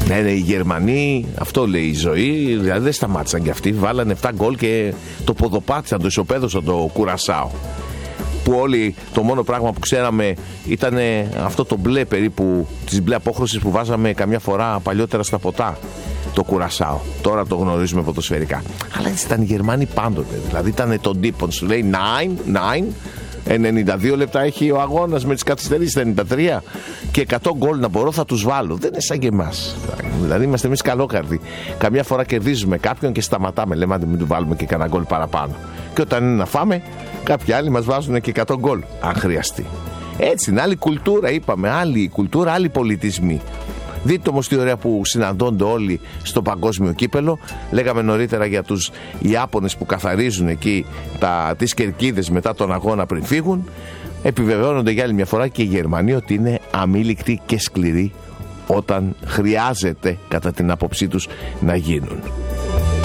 Ναι, οι Γερμανοί, αυτό λέει η ζωή, δηλαδή δεν σταμάτησαν κι αυτοί. Βάλανε 7 γκολ και το ποδοπάτησαν, το ισοπαίδωσαν το Κουρασάο. Που όλοι το μόνο πράγμα που ξέραμε ήταν αυτό το μπλε περίπου, της μπλε απόχρωσης που βάζαμε καμιά φορά παλιότερα στα ποτά. Το Κουρασάο. Τώρα το γνωρίζουμε ποδοσφαιρικά. Αλλά έτσι ήταν οι Γερμανοί πάντοτε. Δηλαδή ήταν τον τύπον, σου λέει 92 λεπτά έχει ο αγώνας με τις καθυστερήσεις, 93 και 100 γκολ να μπορώ θα τους βάλω. Δεν είναι σαν και εμάς. Δηλαδή είμαστε εμείς καλόκαρδοι. Καμιά φορά κερδίζουμε κάποιον και σταματάμε. Λέμε άντε μην του βάλουμε και κανένα γκολ παραπάνω. Και όταν είναι να φάμε, κάποιοι άλλοι μας βάζουν και 100 γκολ, αν χρειαστεί. Έτσι είναι, άλλη κουλτούρα είπαμε, άλλη κουλτούρα, άλλοι πολιτισμοί. Δείτε όμως τι ωραία που συναντώνται όλοι στο παγκόσμιο κύπελο. Λέγαμε νωρίτερα για τους Ιάπωνες που καθαρίζουν εκεί τις κερκίδες μετά τον αγώνα πριν φύγουν. Επιβεβαιώνονται για άλλη μια φορά και οι Γερμανοί ότι είναι αμήλικτοι και σκληροί όταν χρειάζεται κατά την άποψή τους να γίνουν.